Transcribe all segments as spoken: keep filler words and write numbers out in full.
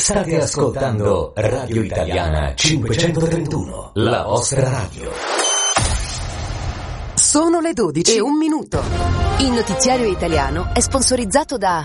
State ascoltando Radio Italiana cinquecentotrentuno, la vostra radio. Sono le dodici e un minuto. Il notiziario italiano è sponsorizzato da...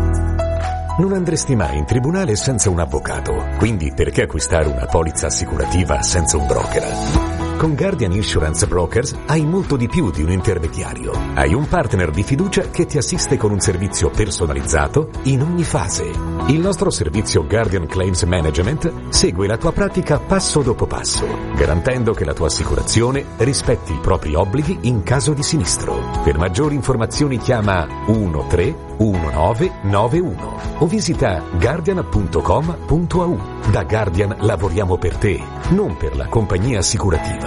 Non andresti mai in tribunale senza un avvocato, quindi perché acquistare una polizza assicurativa senza un broker? Con Guardian Insurance Brokers hai molto di più di un intermediario. Hai un partner di fiducia che ti assiste con un servizio personalizzato in ogni fase. Il nostro servizio Guardian Claims Management segue la tua pratica passo dopo passo, garantendo che la tua assicurazione rispetti i propri obblighi in caso di sinistro. Per maggiori informazioni chiama uno tre uno nove nove uno o visita guardian punto com punto a u. Da Guardian lavoriamo per te, non per la compagnia assicurativa.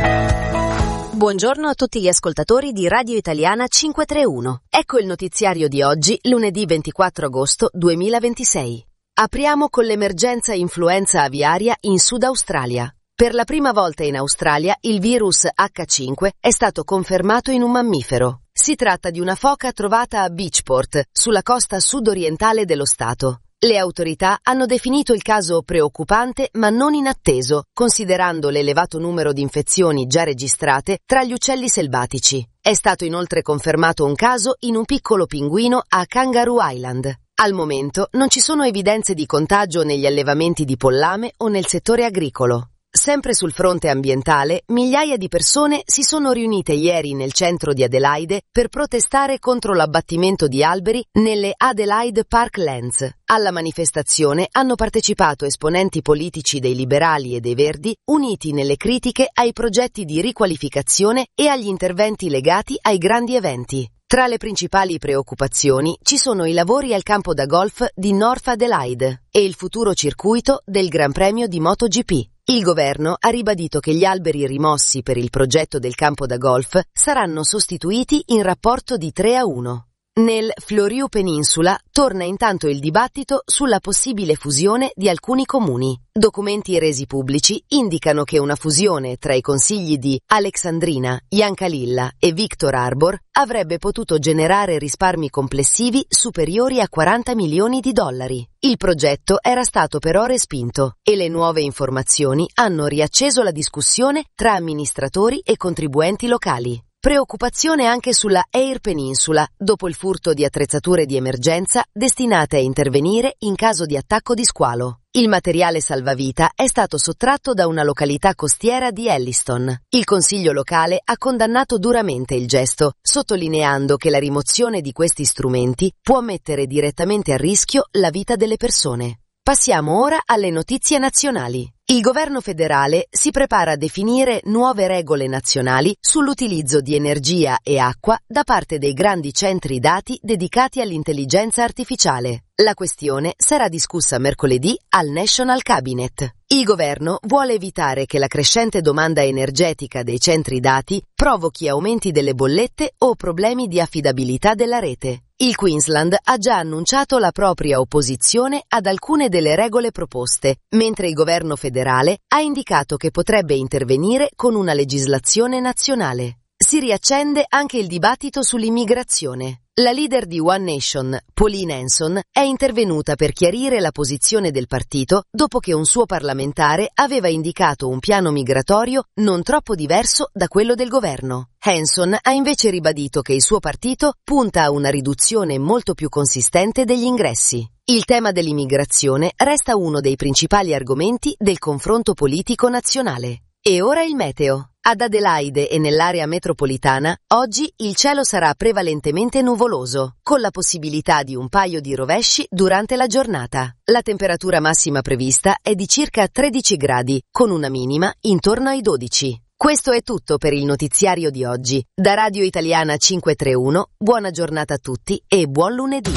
Buongiorno a tutti gli ascoltatori di Radio Italiana cinquecentotrentuno. Ecco il notiziario di oggi, lunedì ventiquattro agosto duemilaventisei. Apriamo con l'emergenza influenza aviaria in Sud Australia. Per la prima volta in Australia il virus acca cinque è stato confermato in un mammifero. Si tratta di una foca trovata a Beachport, sulla costa sud-orientale dello stato. Le autorità hanno definito il caso preoccupante ma non inatteso, considerando l'elevato numero di infezioni già registrate tra gli uccelli selvatici. È stato inoltre confermato un caso in un piccolo pinguino a Kangaroo Island. Al momento non ci sono evidenze di contagio negli allevamenti di pollame o nel settore agricolo. Sempre sul fronte ambientale, migliaia di persone si sono riunite ieri nel centro di Adelaide per protestare contro l'abbattimento di alberi nelle Adelaide Parklands. Alla manifestazione hanno partecipato esponenti politici dei liberali e dei verdi, uniti nelle critiche ai progetti di riqualificazione e agli interventi legati ai grandi eventi. Tra le principali preoccupazioni ci sono i lavori al campo da golf di North Adelaide e il futuro circuito del Gran Premio di MotoGP. Il governo ha ribadito che gli alberi rimossi per il progetto del campo da golf saranno sostituiti in rapporto di tre a uno. Nel Fleurieu Peninsula torna intanto il dibattito sulla possibile fusione di alcuni comuni. Documenti resi pubblici indicano che una fusione tra i consigli di Alexandrina, Yankalilla e Victor Harbor avrebbe potuto generare risparmi complessivi superiori a quaranta milioni di dollari. Il progetto era stato però respinto e le nuove informazioni hanno riacceso la discussione tra amministratori e contribuenti locali. Preoccupazione anche sulla Eyre Peninsula, dopo il furto di attrezzature di emergenza destinate a intervenire in caso di attacco di squalo. Il materiale salvavita è stato sottratto da una località costiera di Elliston. Il consiglio locale ha condannato duramente il gesto, sottolineando che la rimozione di questi strumenti può mettere direttamente a rischio la vita delle persone. Passiamo ora alle notizie nazionali. Il governo federale si prepara a definire nuove regole nazionali sull'utilizzo di energia e acqua da parte dei grandi centri dati dedicati all'intelligenza artificiale. La questione sarà discussa mercoledì al National Cabinet. Il governo vuole evitare che la crescente domanda energetica dei centri dati provochi aumenti delle bollette o problemi di affidabilità della rete. Il Queensland ha già annunciato la propria opposizione ad alcune delle regole proposte, mentre il governo federale ha indicato che potrebbe intervenire con una legislazione nazionale. Si riaccende anche il dibattito sull'immigrazione. La leader di One Nation, Pauline Hanson, è intervenuta per chiarire la posizione del partito dopo che un suo parlamentare aveva indicato un piano migratorio non troppo diverso da quello del governo. Hanson ha invece ribadito che il suo partito punta a una riduzione molto più consistente degli ingressi. Il tema dell'immigrazione resta uno dei principali argomenti del confronto politico nazionale. E ora il meteo. Ad Adelaide e nell'area metropolitana, oggi il cielo sarà prevalentemente nuvoloso, con la possibilità di un paio di rovesci durante la giornata. La temperatura massima prevista è di circa tredici gradi, con una minima intorno ai dodici. Questo è tutto per il notiziario di oggi. Da Radio Italiana cinquecentotrentuno, buona giornata a tutti e buon lunedì.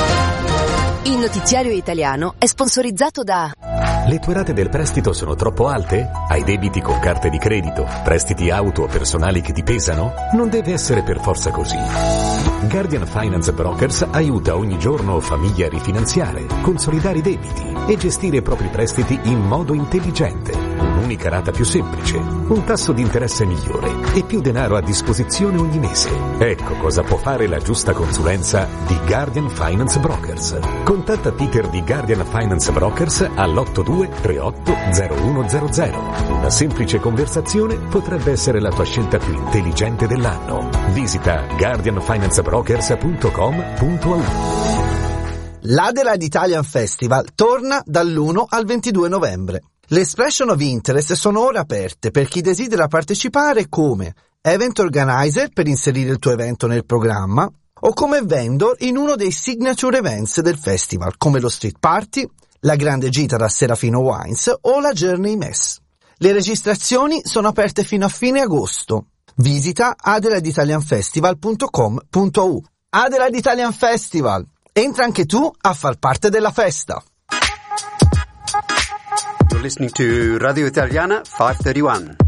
Il notiziario italiano è sponsorizzato da... Le tue rate del prestito sono troppo alte? Hai debiti con carte di credito? Prestiti auto o personali che ti pesano? Non deve essere per forza così. Guardian Finance Brokers aiuta ogni giorno famiglie a rifinanziare, consolidare i debiti e gestire i propri prestiti in modo intelligente. un'unica rata più semplice, un tasso di interesse migliore e più denaro a disposizione ogni mese. Ecco cosa può fare la giusta consulenza di Guardian Finance Brokers. Contatta Peter di Guardian Finance Brokers all'otto due tre otto zero uno zero zero. Una semplice conversazione potrebbe essere la tua scelta più intelligente dell'anno. Visita guardian finance brokers punto com punto a u. L'Adelaide Italian Festival torna dall'uno al ventidue novembre. Le expression of interest sono ora aperte per chi desidera partecipare come event organizer per inserire il tuo evento nel programma o come vendor in uno dei signature events del festival come lo street party, la grande gita da Serafino Wines o la Journey Mess. Le registrazioni sono aperte fino a fine agosto. Visita adelaide italian festival punto com punto a u. Adelaide Italian Festival! Entra anche tu a far parte della festa! You're listening to Radio Italiana five thirty-one.